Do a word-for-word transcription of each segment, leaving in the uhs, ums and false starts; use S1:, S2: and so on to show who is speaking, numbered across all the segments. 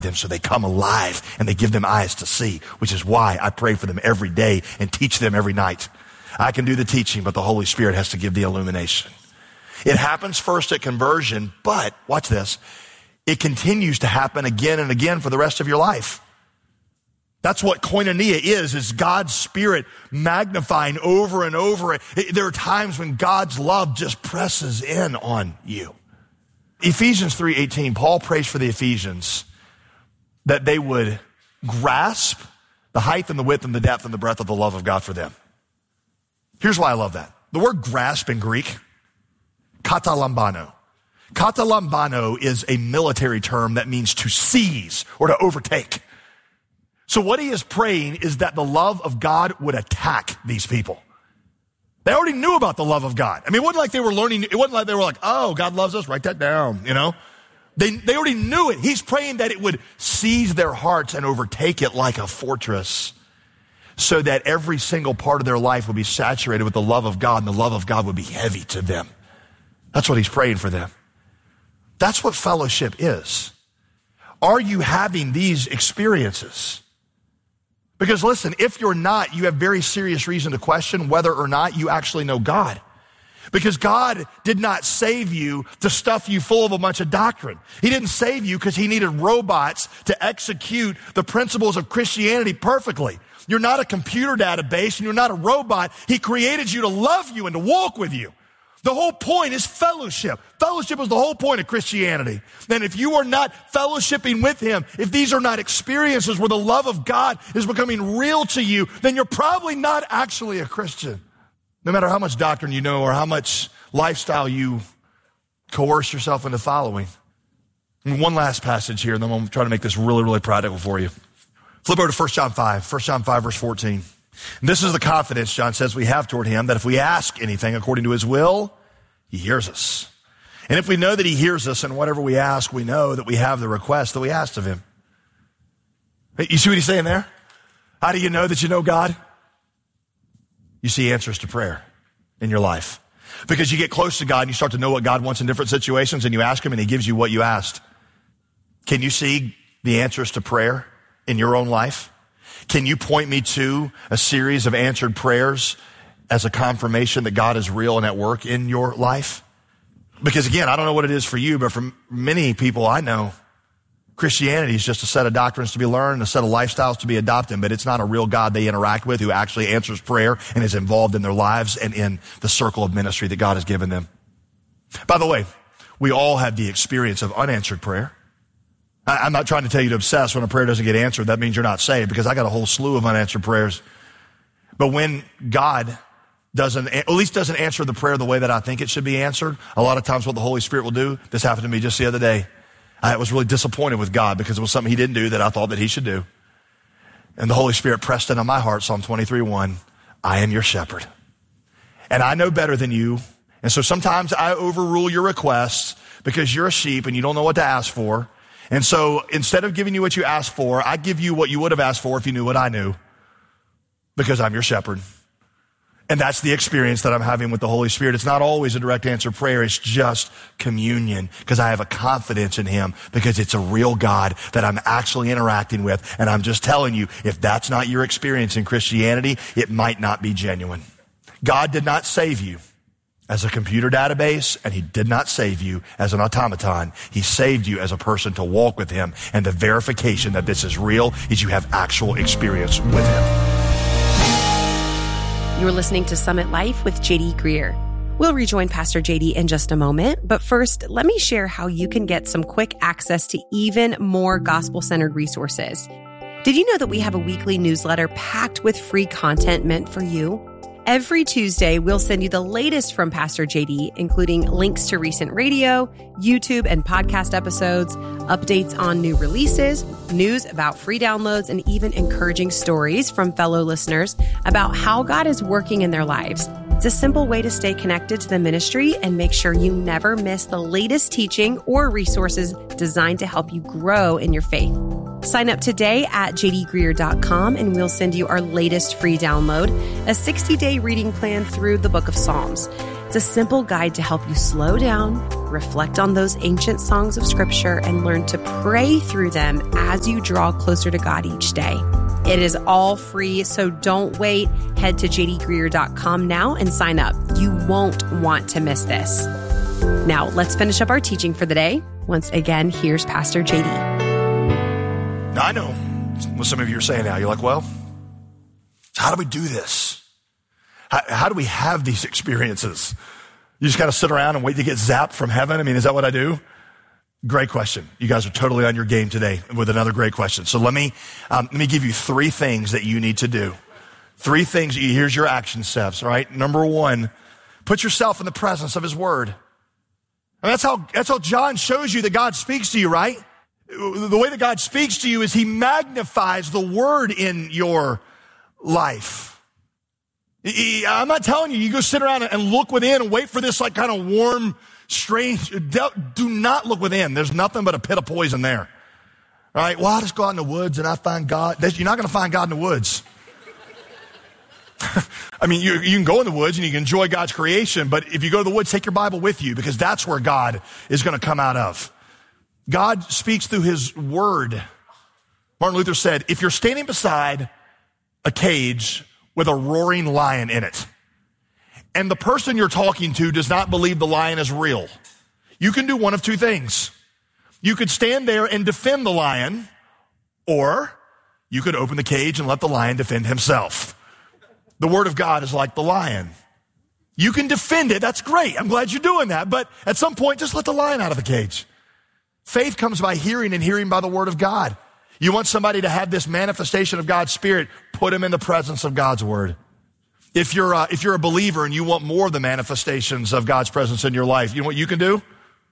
S1: them so they come alive and they give them eyes to see, which is why I pray for them every day and teach them every night. I can do the teaching, but the Holy Spirit has to give the illumination. It happens first at conversion, but watch this. It continues to happen again and again for the rest of your life. That's what koinonia is, is God's Spirit magnifying over and over. There are times when God's love just presses in on you. Ephesians three eighteen, Paul prays for the Ephesians that they would grasp the height and the width and the depth and the breadth of the love of God for them. Here's why I love that. The word grasp in Greek, katalambano. Katalambano is a military term that means to seize or to overtake. So what he is praying is that the love of God would attack these people. They already knew about the love of God. I mean, it wasn't like they were learning, it wasn't like they were like, oh, God loves us, write that down, you know? They, they already knew it. He's praying that it would seize their hearts and overtake it like a fortress so that every single part of their life would be saturated with the love of God and the love of God would be heavy to them. That's what he's praying for them. That's what fellowship is. Are you having these experiences? Because listen, if you're not, you have very serious reason to question whether or not you actually know God. Because God did not save you to stuff you full of a bunch of doctrine. He didn't save you because he needed robots to execute the principles of Christianity perfectly. You're not a computer database and you're not a robot. He created you to love you and to walk with you. The whole point is fellowship. Fellowship is the whole point of Christianity. And if you are not fellowshipping with him, if these are not experiences where the love of God is becoming real to you, then you're probably not actually a Christian. No matter how much doctrine you know or how much lifestyle you coerce yourself into following. And one last passage here, and then I'm going to try to make this really, really practical for you. Flip over to First John five, First John five, verse fourteen. And this is the confidence, John says, we have toward him, that if we ask anything according to his will, he hears us. And if we know that he hears us in whatever we ask, we know that we have the request that we asked of him. You see what he's saying there? How do you know that you know God? You see answers to prayer in your life. Because you get close to God and you start to know what God wants in different situations and you ask him and he gives you what you asked. Can you see the answers to prayer in your own life? Can you point me to a series of answered prayers as a confirmation that God is real and at work in your life? Because again, I don't know what it is for you, but for many people I know, Christianity is just a set of doctrines to be learned, a set of lifestyles to be adopted, but it's not a real God they interact with who actually answers prayer and is involved in their lives and in the circle of ministry that God has given them. By the way, we all have the experience of unanswered prayer. I'm not trying to tell you to obsess when a prayer doesn't get answered. That means you're not saved, because I got a whole slew of unanswered prayers. But when God doesn't, at least doesn't answer the prayer the way that I think it should be answered, a lot of times what the Holy Spirit will do, this happened to me just the other day. I was really disappointed with God because it was something he didn't do that I thought that he should do. And the Holy Spirit pressed into my heart, Psalm twenty-three one, I am your shepherd. And I know better than you. And so sometimes I overrule your requests because you're a sheep and you don't know what to ask for. And so instead of giving you what you asked for, I give you what you would have asked for if you knew what I knew, because I'm your shepherd. And that's the experience that I'm having with the Holy Spirit. It's not always a direct answer prayer. It's just communion, because I have a confidence in him, because it's a real God that I'm actually interacting with. And I'm just telling you, if that's not your experience in Christianity, it might not be genuine. God did not save you as a computer database, and he did not save you as an automaton. He saved you as a person to walk with him. And the verification that this is real is you have actual experience with him.
S2: You're listening to Summit Life with J D Greer. We'll rejoin Pastor J D in just a moment, but first, let me share how you can get some quick access to even more gospel-centered resources. Did you know that we have a weekly newsletter packed with free content meant for you? Every Tuesday, we'll send you the latest from Pastor J D, including links to recent radio, YouTube, and podcast episodes, updates on new releases, news about free downloads, and even encouraging stories from fellow listeners about how God is working in their lives. It's a simple way to stay connected to the ministry and make sure you never miss the latest teaching or resources designed to help you grow in your faith. Sign up today at j d greer dot com and we'll send you our latest free download, a sixty-day reading plan through the book of Psalms. It's a simple guide to help you slow down, reflect on those ancient songs of scripture, and learn to pray through them as you draw closer to God each day. It is all free, so don't wait. Head to j d greer dot com now and sign up. You won't want to miss this. Now, let's finish up our teaching for the day. Once again, here's Pastor J D.
S1: Now, I know what some of you are saying now. You're like, well, how do we do this? How, how do we have these experiences? You just got to sit around and wait to get zapped from heaven? I mean, is that what I do? Great question. You guys are totally on your game today with another great question. So let me, um, let me give you three things that you need to do. Three things. Here's your action steps, all right? Number one, put yourself in the presence of his word. And that's how, that's how John shows you that God speaks to you, right? The way that God speaks to you is he magnifies the word in your life. He, I'm not telling you, you go sit around and look within and wait for this like kind of warm, strange. Do not look within. There's nothing but a pit of poison there. All right? Well, I just go out in the woods and I find God. You're not going to find God in the woods. I mean, you, you can go in the woods and you can enjoy God's creation, but if you go to the woods, take your Bible with you because that's where God is going to come out of. God speaks through his word. Martin Luther said, if you're standing beside a cage with a roaring lion in it, and the person you're talking to does not believe the lion is real, you can do one of two things. You could stand there and defend the lion, or you could open the cage and let the lion defend himself. The word of God is like the lion. You can defend it. That's great. I'm glad you're doing that. But at some point, just let the lion out of the cage. Faith comes by hearing and hearing by the word of God. You want somebody to have this manifestation of God's Spirit, put him in the presence of God's word. If you're a, if you're a believer and you want more of the manifestations of God's presence in your life, you know what you can do?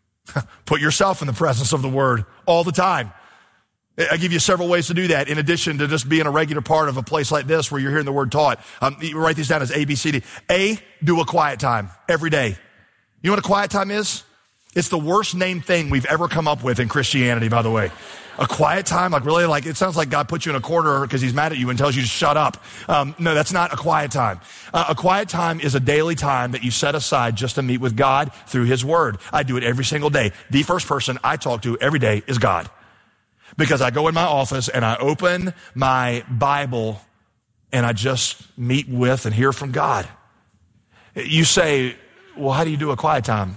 S1: Put yourself in the presence of the word all the time. I give you several ways to do that in addition to just being a regular part of a place like this where you're hearing the word taught. Um, you write these down as A, B, C, D. A, do a quiet time every day. You know what a quiet time is? It's the worst named thing we've ever come up with in Christianity, by the way. A quiet time, like really, like it sounds like God puts you in a corner because he's mad at you and tells you to shut up. Um, no, that's not a quiet time. Uh, a quiet time is a daily time that you set aside just to meet with God through his word. I do it every single day. The first person I talk to every day is God. Because I go in my office and I open my Bible and I just meet with and hear from God. You say, well, how do you do a quiet time?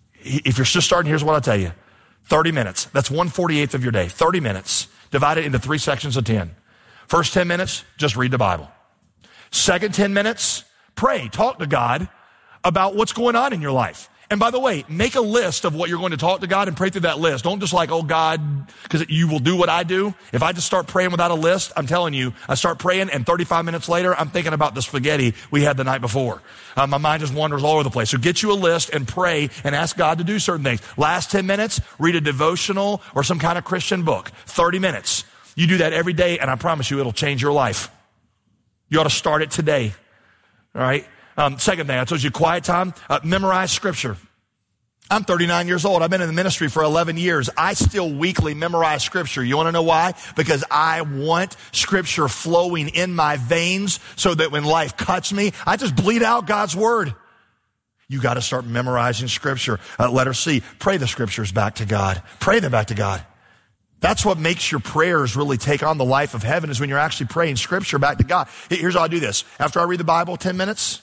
S1: If you're just starting, here's what I'll tell you. thirty minutes. That's one forty-eighth of your day. thirty minutes. Divide it into three sections of ten. First ten minutes, just read the Bible. Second ten minutes, pray. Talk to God about what's going on in your life. And by the way, make a list of what you're going to talk to God and pray through that list. Don't just like, oh God, because you will do what I do. If I just start praying without a list, I'm telling you, I start praying and thirty-five minutes later, I'm thinking about the spaghetti we had the night before. Uh, my mind just wanders all over the place. So get you a list and pray and ask God to do certain things. Last ten minutes, read a devotional or some kind of Christian book. thirty minutes. You do that every day and I promise you it'll change your life. You ought to start it today. All right. Um, second thing, I told you, quiet time, uh, memorize scripture. I'm thirty-nine years old. I've been in the ministry for eleven years. I still weekly memorize scripture. You want to know why? Because I want scripture flowing in my veins so that when life cuts me, I just bleed out God's word. You got to start memorizing scripture. Uh, letter C, pray the scriptures back to God. Pray them back to God. That's what makes your prayers really take on the life of heaven is when you're actually praying scripture back to God. Here's how I do this. After I read the Bible ten minutes,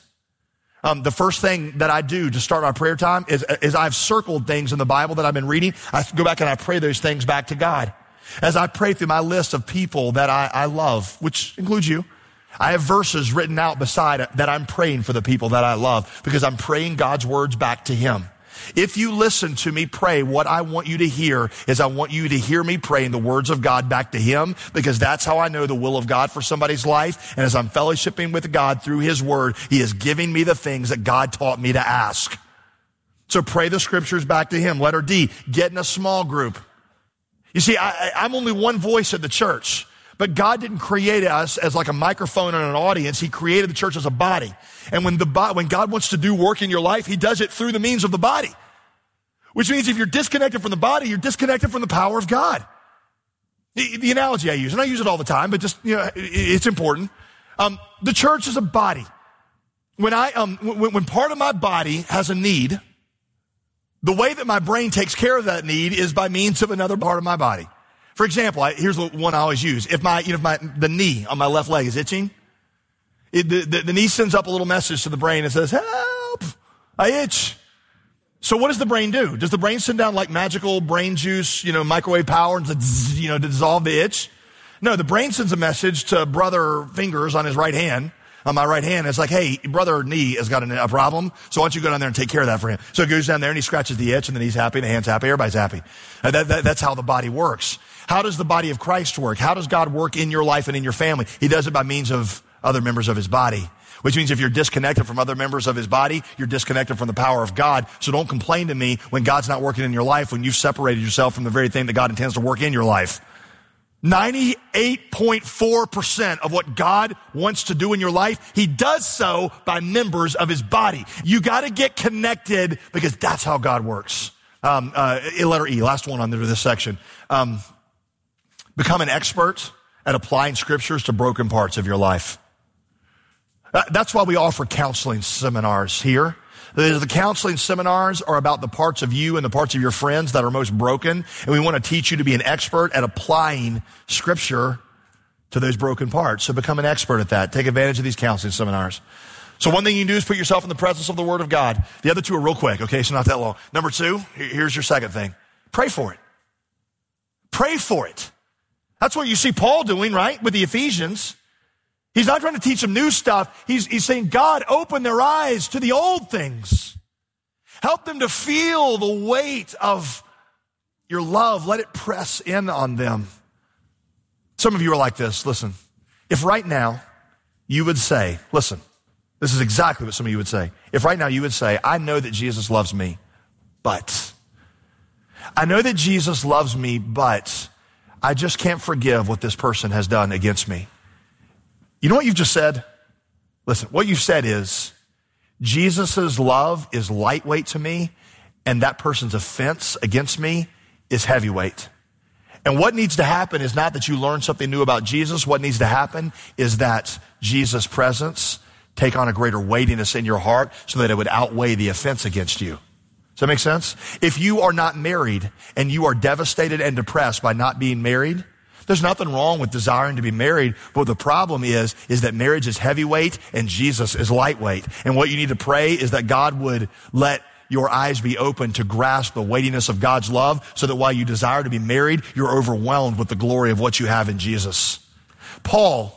S1: Um, the first thing that I do to start my prayer time is, is I've circled things in the Bible that I've been reading. I go back and I pray those things back to God. As I pray through my list of people that I, I love, which includes you, I have verses written out beside it that I'm praying for the people that I love because I'm praying God's words back to him. If you listen to me pray, what I want you to hear is I want you to hear me praying the words of God back to him because that's how I know the will of God for somebody's life. And as I'm fellowshipping with God through his word, he is giving me the things that God taught me to ask. So pray the scriptures back to him. Letter D, get in a small group. You see, I, I'm only one voice at the church. But God didn't create us as like a microphone and an audience. He created the church as a body. And when the when God wants to do work in your life, he does it through the means of the body. Which means if you're disconnected from the body, you're disconnected from the power of God. The, the analogy I use, and I use it all the time, but just, you know, it, it's important. Um, the church is a body. When I, um, when, when part of my body has a need, The way that my brain takes care of that need is by means of another part of my body. For example, I, here's one I always use. If my, you know, if my, the knee on my left leg is itching, it, the, the, the knee sends up a little message to the brain and says, help, I itch. So what does the brain do? Does the brain send down like magical brain juice, you know, microwave power, and you know, to dissolve the itch? No, the brain sends a message to brother fingers on his right hand, on my right hand. It's like, hey, brother knee has got a problem, so why don't you go down there and take care of that for him? So he goes down there and he scratches the itch, and then he's happy, the hand's happy, everybody's happy. Uh, that, that, that's how the body works. How does the body of Christ work? How does God work in your life and in your family? He does it by means of other members of his body. Which means if you're disconnected from other members of his body, you're disconnected from the power of God. So don't complain to me when God's not working in your life, when you've separated yourself from the very thing that God intends to work in your life. ninety-eight point four percent of what God wants to do in your life, he does so by members of his body. You got to get connected because that's how God works. Um, uh, letter E, last one under this section. Um, become an expert at applying scriptures to broken parts of your life. That's why we offer counseling seminars here. The counseling seminars are about the parts of you and the parts of your friends that are most broken. And we want to teach you to be an expert at applying scripture to those broken parts. So become an expert at that. Take advantage of these counseling seminars. So one thing you can do is put yourself in the presence of the Word of God. The other two are real quick, okay? So not that long. Number two, here's your second thing. Pray for it. Pray for it. That's what you see Paul doing, right? With the Ephesians. He's not trying to teach them new stuff. He's, he's saying, God, open their eyes to the old things. Help them to feel the weight of your love. Let it press in on them. Some of you are like this. Listen, if right now you would say, listen, this is exactly what some of you would say. If right now you would say, I know that Jesus loves me, but I know that Jesus loves me, but I just can't forgive what this person has done against me. You know what you've just said? Listen, what you've said is, Jesus' love is lightweight to me, and that person's offense against me is heavyweight. And what needs to happen is not that you learn something new about Jesus. What needs to happen is that Jesus' presence take on a greater weightiness in your heart so that it would outweigh the offense against you. Does that make sense? If you are not married and you are devastated and depressed by not being married, there's nothing wrong with desiring to be married, but the problem is, is that marriage is heavyweight and Jesus is lightweight. And what you need to pray is that God would let your eyes be open to grasp the weightiness of God's love so that while you desire to be married, you're overwhelmed with the glory of what you have in Jesus. Paul,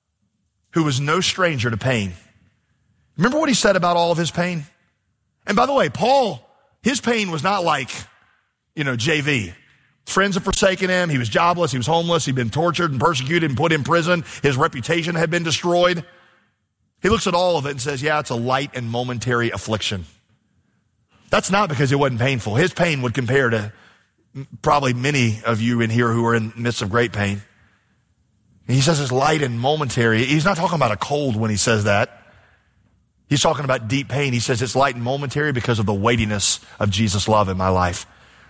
S1: who was no stranger to pain, remember what he said about all of his pain? And by the way, Paul, his pain was not like, you know, J V. Friends had forsaken him. He was jobless. He was homeless. He'd been tortured and persecuted and put in prison. His reputation had been destroyed. He looks at all of it and says, yeah, it's a light and momentary affliction. That's not because it wasn't painful. His pain would compare to probably many of you in here who are in the midst of great pain. And he says it's light and momentary. He's not talking about a cold when he says that. He's talking about deep pain. He says it's light and momentary because of the weightiness of Jesus' love in my life.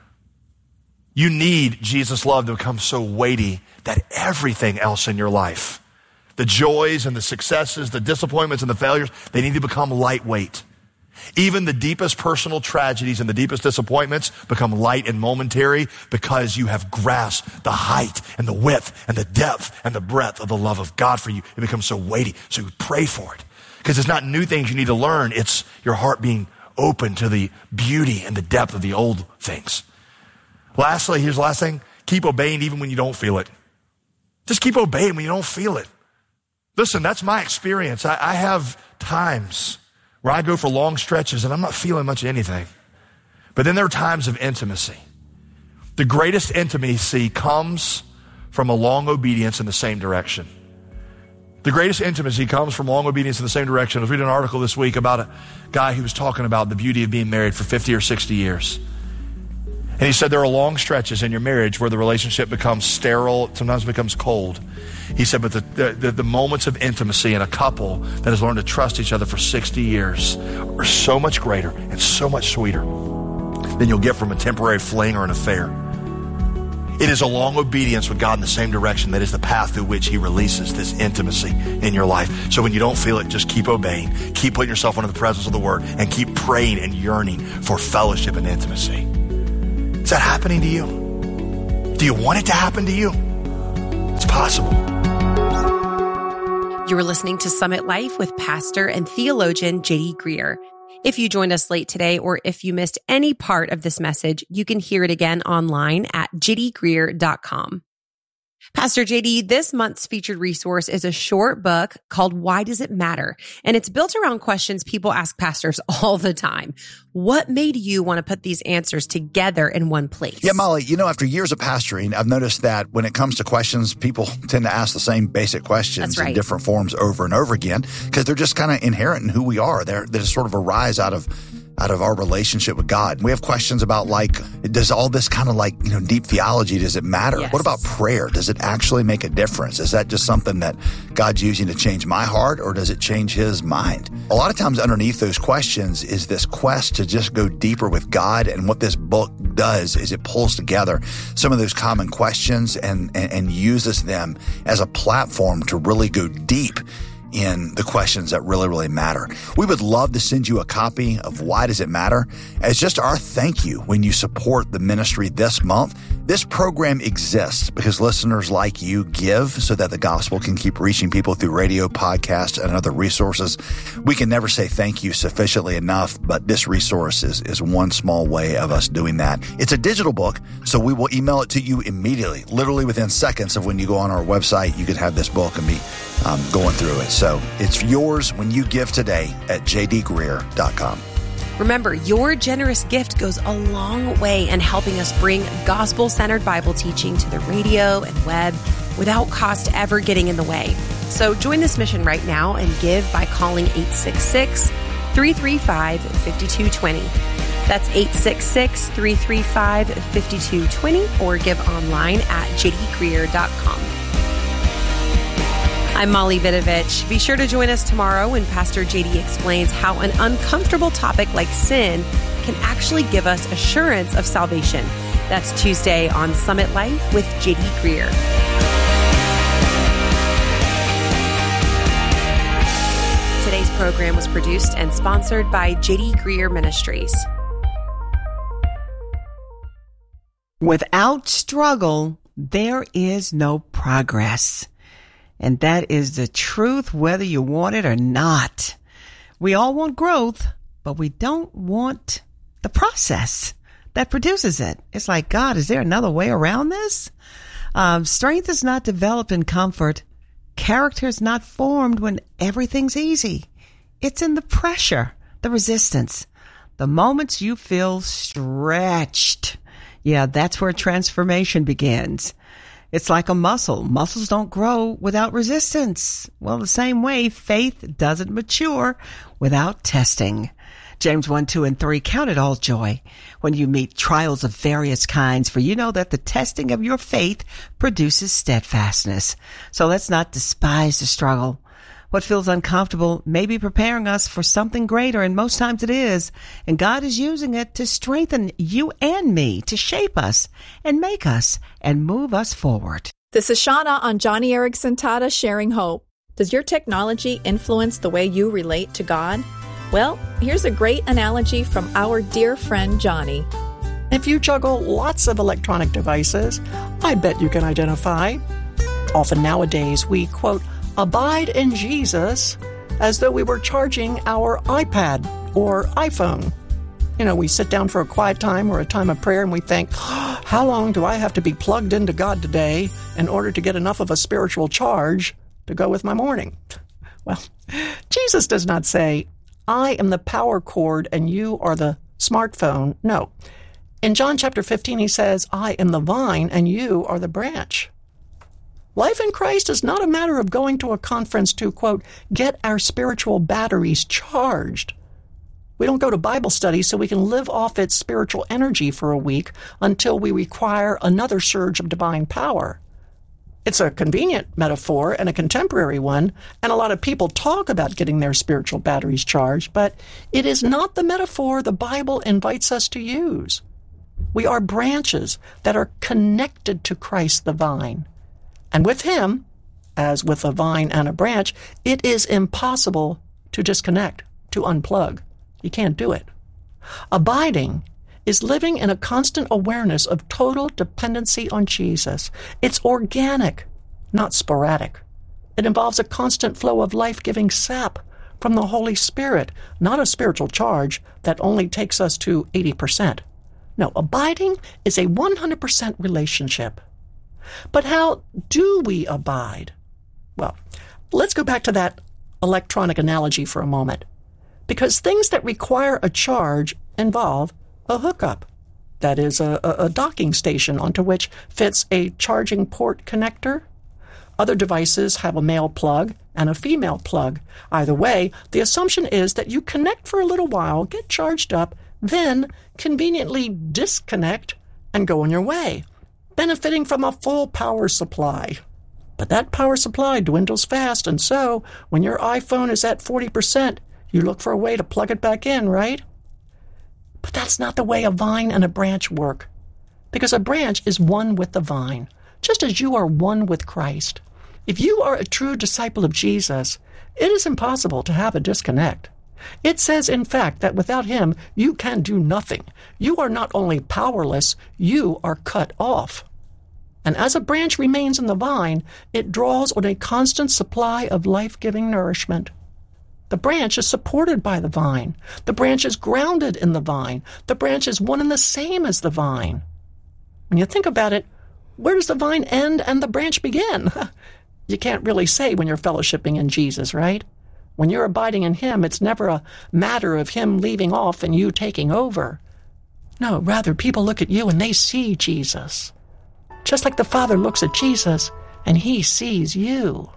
S1: You need Jesus' love to become so weighty that everything else in your life, the joys and the successes, the disappointments and the failures, they need to become lightweight. Even the deepest personal tragedies and the deepest disappointments become light and momentary because you have grasped the height and the width and the depth and the breadth of the love of God for you. It becomes so weighty. So you pray for it because it's not new things you need to learn. It's your heart being open to the beauty and the depth of the old things. Lastly, here's the last thing. Keep obeying even when you don't feel it. Just keep obeying when you don't feel it. Listen, that's my experience. I, I have times where I go for long stretches and I'm not feeling much of anything. But then there are times of intimacy. The greatest intimacy comes from a long obedience in the same direction. The greatest intimacy comes from long obedience in the same direction. I was reading an article this week about a guy who was talking about the beauty of being married for fifty or sixty years. And he said there are long stretches in your marriage where the relationship becomes sterile, sometimes becomes cold. He said, but the, the, the moments of intimacy in a couple that has learned to trust each other for sixty years are so much greater and so much sweeter than you'll get from a temporary fling or an affair. It is a long obedience with God in the same direction that is the path through which he releases this intimacy in your life. So when you don't feel it, just keep obeying. Keep putting yourself under the presence of the Word and keep praying and yearning for fellowship and intimacy. Is that happening to you? Do you want it to happen to you? It's possible.
S2: You're listening to Summit Life with pastor and theologian J D Greear. If you joined us late today, or if you missed any part of this message, you can hear it again online at j d greear dot com. Pastor J D, this month's featured resource is a short book called Why Does It Matter? And it's built around questions people ask pastors all the time. What made you want to put these answers together in one place?
S3: Yeah, Molly, you know, after years of pastoring, I've noticed that when it comes to questions, people tend to ask the same basic questions
S2: right.
S3: in different forms over and over again because they're just kind of inherent in who we are. They're, they just sort of arise out of out of our relationship with God. We have questions about, like, does all this kind of like, you know, deep theology, does it matter?
S2: Yes.
S3: What about prayer? Does it actually make a difference? Is that just something that God's using to change my heart, or does it change his mind? A lot of times underneath those questions is this quest to just go deeper with God. And what this book does is it pulls together some of those common questions and, and, and uses them as a platform to really go deep in the questions that really, really matter. We would love to send you a copy of Why Does It Matter as just our thank you when you support the ministry this month. This program exists because listeners like you give so that the gospel can keep reaching people through radio, podcasts, and other resources. We can never say thank you sufficiently enough, but this resource is, is one small way of us doing that. It's a digital book, so we will email it to you immediately, literally within seconds of when you go on our website. You could have this book and be um, going through it. So it's yours when you give today at j d greear dot com.
S2: Remember, your generous gift goes a long way in helping us bring gospel-centered Bible teaching to the radio and web without cost ever getting in the way. So join this mission right now and give by calling eight six six, three three five, five two two zero. That's eight six six, three three five, five two two zero, or give online at j d greear dot com. I'm Molly Vidovich. Be sure to join us tomorrow when Pastor J D explains how an uncomfortable topic like sin can actually give us assurance of salvation. That's Tuesday on Summit Life with J D Greear. Today's program was produced and sponsored by J D Greear Ministries.
S4: Without struggle, there is no progress. And that is the truth, whether you want it or not. We all want growth, but we don't want the process that produces it. It's like, God, is there another way around this? Um, strength is not developed in comfort. Character is not formed when everything's easy. It's in the pressure, the resistance, the moments you feel stretched. Yeah, that's where transformation begins. It's like a muscle. Muscles don't grow without resistance. Well, the same way, faith doesn't mature without testing. James one, two, and three, count it all joy when you meet trials of various kinds, for you know that the testing of your faith produces steadfastness. So let's not despise the struggle. What feels uncomfortable may be preparing us for something greater, and most times it is. And God is using it to strengthen you and me, to shape us and make us and move us forward.
S5: This is Shauna on Johnny Erickson Tata Sharing Hope. Does your technology influence the way you relate to God? Well, here's a great analogy from our dear friend Johnny.
S6: If you juggle lots of electronic devices, I bet you can identify. Often nowadays we, quote, abide in Jesus as though we were charging our iPad or iPhone. You know, we sit down for a quiet time or a time of prayer and we think, oh, how long do I have to be plugged into God today in order to get enough of a spiritual charge to go with my morning? Well, Jesus does not say, I am the power cord and you are the smartphone. No. In John chapter fifteen, he says, I am the vine and you are the branch. Life in Christ is not a matter of going to a conference to, quote, get our spiritual batteries charged. We don't go to Bible study so we can live off its spiritual energy for a week until we require another surge of divine power. It's a convenient metaphor and a contemporary one, and a lot of people talk about getting their spiritual batteries charged, but it is not the metaphor the Bible invites us to use. We are branches that are connected to Christ the vine. And with him, as with a vine and a branch, it is impossible to disconnect, to unplug. You can't do it. Abiding is living in a constant awareness of total dependency on Jesus. It's organic, not sporadic. It involves a constant flow of life-giving sap from the Holy Spirit, not a spiritual charge that only takes us to eighty percent. No, abiding is a one hundred percent relationship. But how do we abide? Well, let's go back to that electronic analogy for a moment. Because things that require a charge involve a hookup. That is a, a docking station onto which fits a charging port connector. Other devices have a male plug and a female plug. Either way, the assumption is that you connect for a little while, get charged up, then conveniently disconnect and go on your way, benefiting from a full power supply. But that power supply dwindles fast, and so when your iPhone is at forty percent, you look for a way to plug it back in, right? But that's not the way a vine and a branch work, because a branch is one with the vine, just as you are one with Christ. If you are a true disciple of Jesus, it is impossible to have a disconnect. It says, in fact, that without him, you can do nothing. You are not only powerless, you are cut off. And as a branch remains in the vine, it draws on a constant supply of life-giving nourishment. The branch is supported by the vine. The branch is grounded in the vine. The branch is one and the same as the vine. When you think about it, where does the vine end and the branch begin? You can't really say when you're fellowshipping in Jesus, right? When you're abiding in him, it's never a matter of him leaving off and you taking over. No, rather, people look at you and they see Jesus. Just like the Father looks at Jesus and he sees you.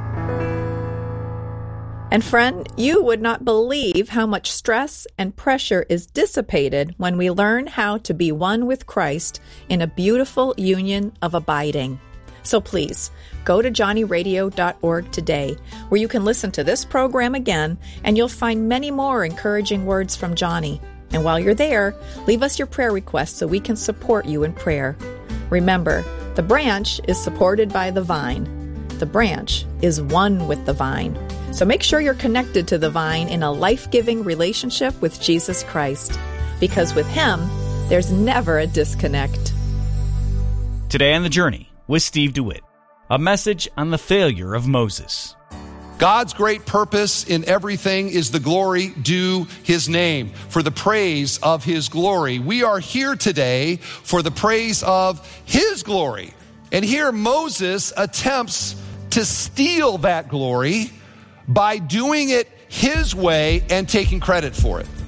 S5: And friend, you would not believe how much stress and pressure is dissipated when we learn how to be one with Christ in a beautiful union of abiding. So please, go to johnny radio dot org today, where you can listen to this program again, and you'll find many more encouraging words from Johnny. And while you're there, leave us your prayer requests so we can support you in prayer. Remember, the branch is supported by the vine. The branch is one with the vine. So make sure you're connected to the vine in a life-giving relationship with Jesus Christ, because with him, there's never a disconnect.
S7: Today on The Journey with Steve DeWitt, a message on the failure of Moses.
S8: God's great purpose in everything is the glory due his name, for the praise of his glory. We are here today for the praise of his glory. And here Moses attempts to steal that glory by doing it his way and taking credit for it.